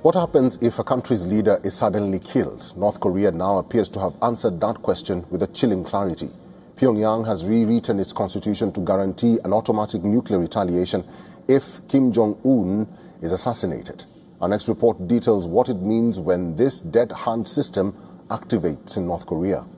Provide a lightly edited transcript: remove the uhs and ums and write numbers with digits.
What happens if a country's leader is suddenly killed? North Korea now appears to have answered that question with a chilling clarity. Pyongyang has rewritten its constitution to guarantee an automatic nuclear retaliation if Kim Jong-un is assassinated. Our next report details what it means when this dead hand system activates in North Korea.